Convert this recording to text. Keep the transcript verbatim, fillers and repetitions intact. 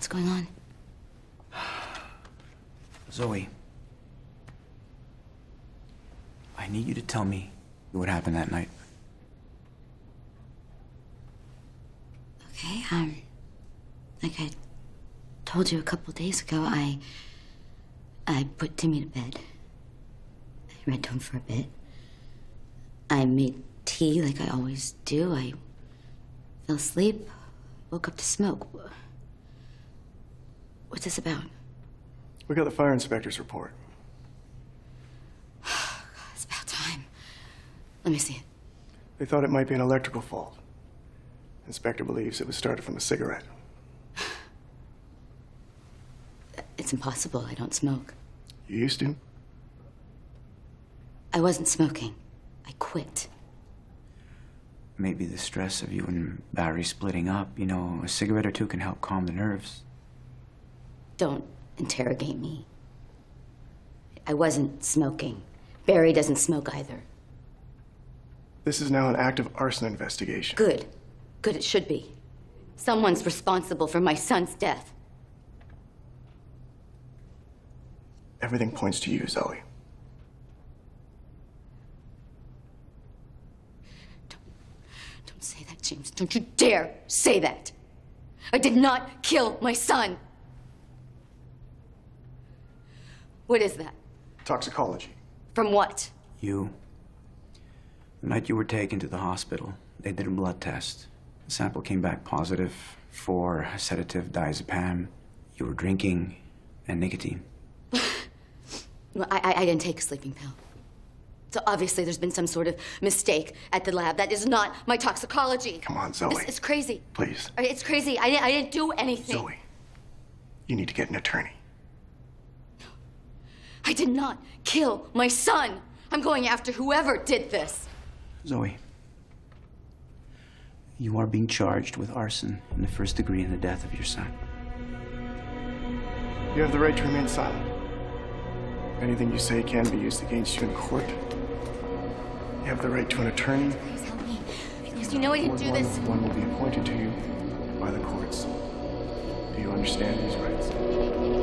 What's going on? Zoe, I need you to tell me what happened that night. Okay, um, like I told you a couple days ago, I, I put Timmy to bed. I read to him for a bit. I made tea like I always do. I fell asleep, woke up to smoke. What's this about? We got the fire inspector's report. It's about time. Let me see it. They thought it might be an electrical fault. Inspector believes it was started from a cigarette. It's impossible. I don't smoke. You used to? I wasn't smoking. I quit. Maybe the stress of you and Barry splitting up, you know, a cigarette or two can help calm the nerves. Don't interrogate me. I wasn't smoking. Barry doesn't smoke either. This is now an active arson investigation. Good. Good, it should be. Someone's responsible for my son's death. Everything points to you, Zoe. Don't, don't say that, James. Don't you dare say that. I did not kill my son. What is that? Toxicology. From what? You. The night you were taken to the hospital, they did a blood test. The sample came back positive for sedative diazepam. You were drinking and nicotine. Well, I, I, I didn't take a sleeping pill. So obviously there's been some sort of mistake at the lab. That is not my toxicology. Come on, Zoe. It's, it's crazy. Please. It's crazy. I didn't, I didn't do anything. Zoe, you need to get an attorney. I did not kill my son. I'm going after whoever did this. Zoe, you are being charged with arson in the first degree in the death of your son. You have the right to remain silent. Anything you say can be used against you in court. You have the right to an attorney. Please help me. Because you know I didn't do one, this. One will be appointed to you by the courts. Do you understand these rights?